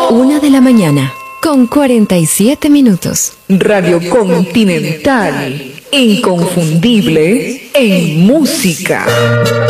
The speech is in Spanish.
1:47 con 47 minutos. Radio Continental, inconfundible en música.